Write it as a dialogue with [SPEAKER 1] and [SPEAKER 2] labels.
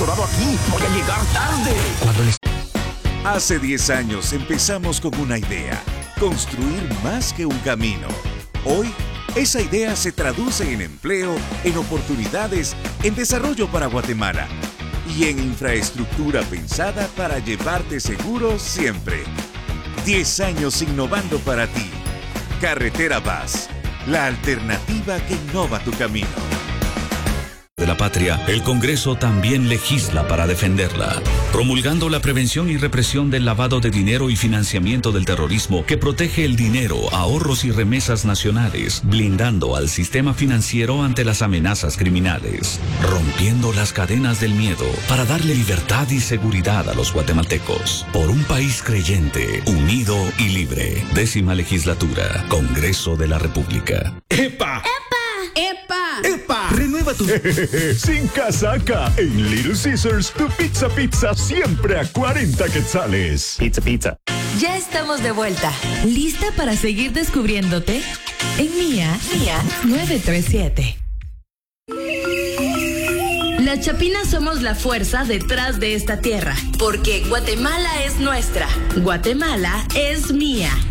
[SPEAKER 1] atorado aquí. Voy a llegar tarde.
[SPEAKER 2] Hace 10 años empezamos con una idea: construir más que un camino. Hoy, esa idea se traduce en empleo, en oportunidades, en desarrollo para Guatemala y en infraestructura pensada para llevarte seguro siempre. 10 años innovando para ti. Carretera Paz, la alternativa que innova tu camino.
[SPEAKER 3] De la patria, el Congreso también legisla para defenderla, promulgando la prevención y represión del lavado de dinero y financiamiento del terrorismo que protege el dinero, ahorros y remesas nacionales, blindando al sistema financiero ante las amenazas criminales, rompiendo las cadenas del miedo para darle libertad y seguridad a los guatemaltecos. Por un país creyente, unido y libre. 10ª legislatura, Congreso de la República.
[SPEAKER 4] ¡Epa!
[SPEAKER 5] ¡Epa!
[SPEAKER 4] ¡Epa! Renueva tu... Sin casaca. En Little Caesars, tu pizza siempre a 40 quetzales.
[SPEAKER 1] Pizza.
[SPEAKER 6] Ya estamos de vuelta. ¿Lista para seguir descubriéndote? En Mía 937. Las Chapinas somos la fuerza detrás de esta tierra, porque Guatemala es nuestra. Guatemala es mía.